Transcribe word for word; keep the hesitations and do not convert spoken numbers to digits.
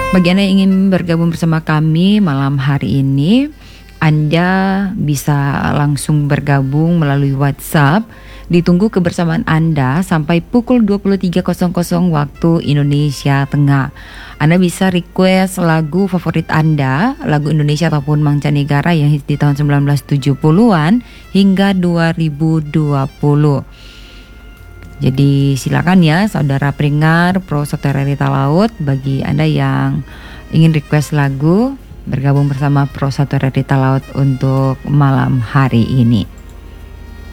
Bagi Anda yang ingin bergabung bersama kami malam hari ini, Anda bisa langsung bergabung melalui WhatsApp. Ditunggu kebersamaan Anda sampai pukul dua puluh tiga waktu Indonesia Tengah. Anda bisa request lagu favorit Anda, lagu Indonesia ataupun mancanegara yang hits di tahun sembilan belas tujuh puluhan hingga dua ribu dua puluh. Jadi silakan ya saudara pendengar Pro Saudara Rita Laut, bagi Anda yang ingin request lagu, bergabung bersama Pro Saudara Rita Laut untuk malam hari ini.